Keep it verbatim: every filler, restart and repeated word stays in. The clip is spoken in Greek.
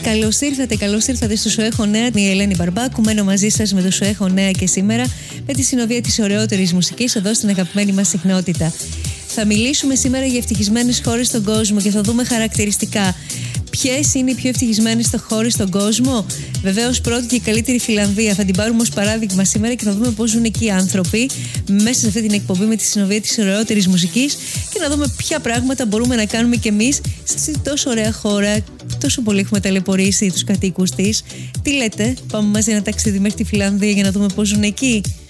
Καλώς ήρθατε, καλώς ήρθατε στο Σοέχο Νέα. Είμαι η Ελένη Μπαρμπάκου. Μένω μαζί σας με το Σοέχο Νέα και σήμερα με τη συνοδεία της ωραιότερης μουσικής εδώ στην αγαπημένη μας συχνότητα. Θα μιλήσουμε σήμερα για ευτυχισμένες χώρες στον κόσμο και θα δούμε χαρακτηριστικά ποιες είναι οι πιο ευτυχισμένες χώρες στον κόσμο. Βεβαίως, πρώτη και η καλύτερη Φιλανδία θα την πάρουμε ως παράδειγμα σήμερα και θα δούμε πώς ζουν εκεί οι άνθρωποι μέσα σε αυτή την εκπομπή με τη συνοδεία της ωραιότερης μουσικής και να δούμε ποια πράγματα μπορούμε να κάνουμε κι εμείς στη τόσο ωραία χώρα. Τόσο πολύ έχουμε ταλαιπωρήσει τους κατοίκους της. Τι λέτε, πάμε μαζί ένα ταξίδι μέχρι τη Φιλανδία για να δούμε πώς ζουν εκεί.